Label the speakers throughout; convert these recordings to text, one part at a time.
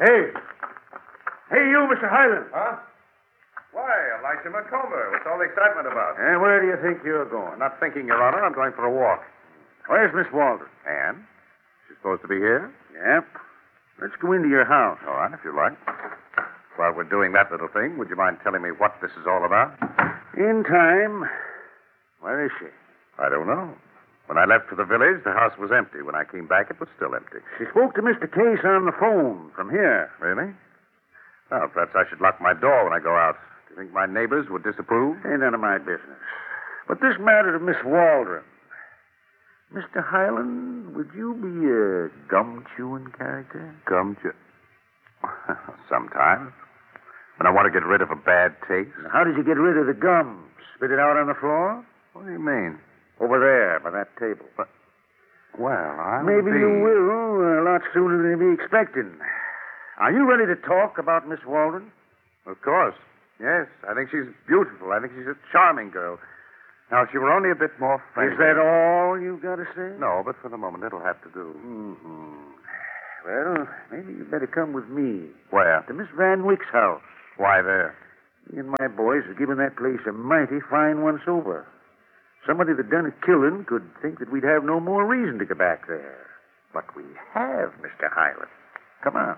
Speaker 1: Hey. Hey, you, Mr. Highland.
Speaker 2: Huh? Why, Elisha McComber. What's all the excitement about?
Speaker 1: And where do you think you're going?
Speaker 2: I'm not thinking, Your Honor. I'm going for a walk.
Speaker 1: Where's Miss Waldron?
Speaker 2: And? She's supposed to be here?
Speaker 1: Yep. Let's go into your house.
Speaker 2: All right, if you like. While we're doing that little thing, would you mind telling me what this is all about?
Speaker 1: In time. Where is she?
Speaker 2: I don't know. When I left for the village, the house was empty. When I came back, it was still empty.
Speaker 1: She spoke to Mr. Case on the phone from here.
Speaker 2: Really? Well, perhaps I should lock my door when I go out. Do you think my neighbors would disapprove?
Speaker 1: Ain't none of my business. But this matter of Miss Waldron. Mr. Highland, would you be a gum-chewing character?
Speaker 2: Gum-chew? Sometimes. When I want to get rid of a bad taste.
Speaker 1: Now, how did you get rid of the gum? Spit it out on the floor?
Speaker 2: What do you mean?
Speaker 1: Over there, by that table.
Speaker 2: But, well,
Speaker 1: Maybe you will, a lot sooner than you be expecting. Are you ready to talk about Miss Waldron?
Speaker 2: Of course. Yes, I think she's beautiful. I think she's a charming girl. Now, if she were only a bit more friendly...
Speaker 1: Is that all you've got to say?
Speaker 2: No, but for the moment, it'll have to do.
Speaker 1: Mm-hmm. Well, maybe you better come with me.
Speaker 2: Where?
Speaker 1: To Miss Van Wyck's house.
Speaker 2: Why there?
Speaker 1: Me and my boys have given that place a mighty fine once-over. Somebody that done a killing could think that we'd have no more reason to go back there. But we have, Mr. Highland. Come on.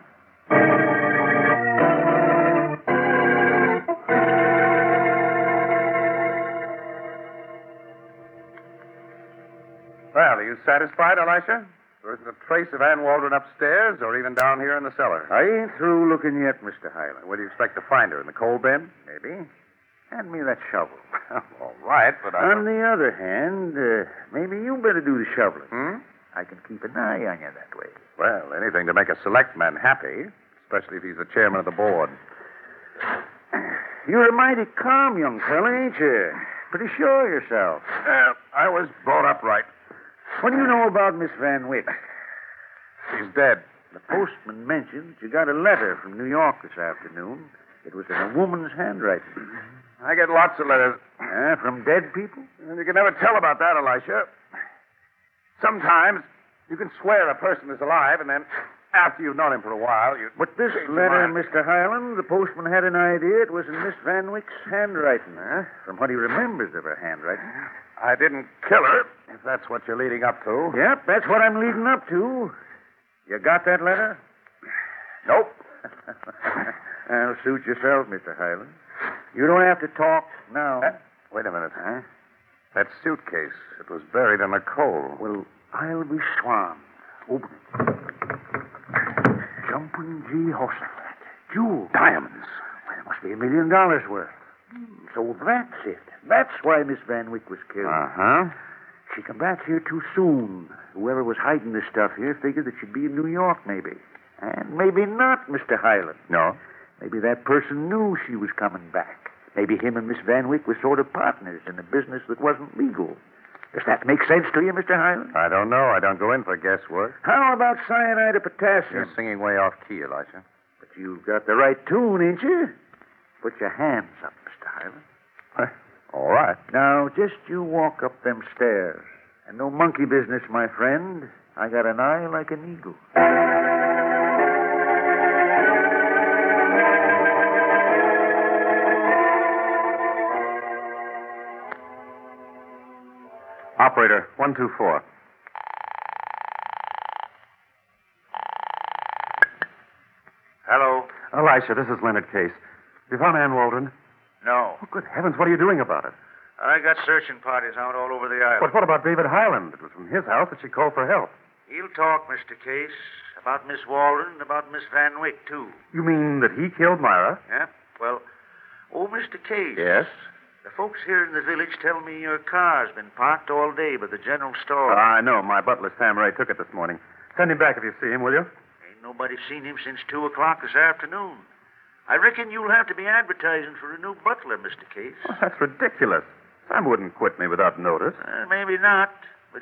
Speaker 2: Well, are you satisfied, Elisha? There isn't a trace of Ann Waldron upstairs or even down here in the cellar.
Speaker 1: I ain't through looking yet, Mr. Highland.
Speaker 2: Where do you expect to find her? In the coal bin?
Speaker 1: Maybe. Hand me that shovel.
Speaker 2: All right, but
Speaker 1: On the other hand, maybe you better do the shoveling.
Speaker 2: Hmm?
Speaker 1: I can keep an eye on you that way.
Speaker 2: Well, anything to make a select man happy, especially if he's the chairman of the board.
Speaker 1: You're a mighty calm young fella, ain't you? Pretty sure of yourself.
Speaker 2: I was brought up right.
Speaker 1: What do you know about Miss Van Wyck?
Speaker 2: She's dead.
Speaker 1: The postman mentioned that you got a letter from New York this afternoon. It was in a woman's handwriting.
Speaker 2: I get lots of letters.
Speaker 1: From dead people?
Speaker 2: And you can never tell about that, Elisha. Sometimes you can swear a person is alive, and then after you've known him for a while, you...
Speaker 1: But this
Speaker 2: change your
Speaker 1: letter,
Speaker 2: mind.
Speaker 1: Mr. Highland, the postman had an idea it was in Miss Van Wyck's handwriting. From what he remembers of her handwriting.
Speaker 2: I didn't kill her, if that's what you're leading up to.
Speaker 1: Yep, that's what I'm leading up to. You got that letter?
Speaker 2: Nope.
Speaker 1: Well, suit yourself, Mr. Highland. You don't have to talk now.
Speaker 2: Wait a minute. That suitcase, it was buried in the coal.
Speaker 1: Well, I'll be swan. Open it. Jumping G. Hossafat. Jewels.
Speaker 2: Diamonds.
Speaker 1: Well, it must be $1 million worth. So that's it. That's why Miss Van Wyck was killed.
Speaker 2: Uh-huh.
Speaker 1: She come back here too soon. Whoever was hiding this stuff here figured that she'd be in New York, maybe. And maybe not, Mr. Highland.
Speaker 2: No?
Speaker 1: Maybe that person knew she was coming back. Maybe him and Miss Van Wyck were sort of partners in a business that wasn't legal. Does that make sense to you, Mr. Highland?
Speaker 2: I don't know. I don't go in for guesswork.
Speaker 1: How about cyanide of potassium?
Speaker 2: You're singing way off key, Elisha.
Speaker 1: But you've got the right tune, ain't you? Put your hands up, Mr. Highland.
Speaker 2: All right.
Speaker 1: Now, just you walk up them stairs. And no monkey business, my friend. I got an eye like an eagle.
Speaker 2: Operator, 124.
Speaker 3: Hello?
Speaker 2: Elisha, this is Leonard Case. You found Ann Waldron?
Speaker 3: No.
Speaker 2: Oh, good heavens, what are you doing about it?
Speaker 3: I got searching parties out all over the island.
Speaker 2: But what about David Highland? It was from his house that she called for help.
Speaker 3: He'll talk, Mr. Case, about Miss Waldron and about Miss Van Wyck, too.
Speaker 2: You mean that he killed Myra?
Speaker 3: Yeah? Well, Mr. Case.
Speaker 2: Yes?
Speaker 3: The folks here in the village tell me your car's been parked all day by the general store.
Speaker 2: I know. My butler, Sam Ray, took it this morning. Send him back if you see him, will you?
Speaker 3: Ain't nobody seen him since 2 o'clock this afternoon. I reckon you'll have to be advertising for a new butler, Mr. Case.
Speaker 2: Well, that's ridiculous. Sam wouldn't quit me without notice.
Speaker 3: Maybe not.